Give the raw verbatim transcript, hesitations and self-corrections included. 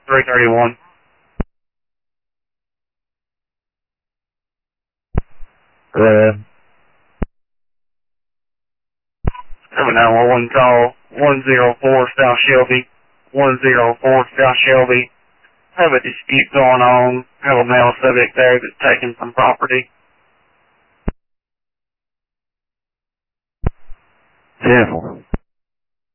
three thirty-one. Go ahead. seven nine one one call one zero four South Shelby. one zero four South Shelby. Have a dispute going on. Have a male subject there that's taking some property. Careful.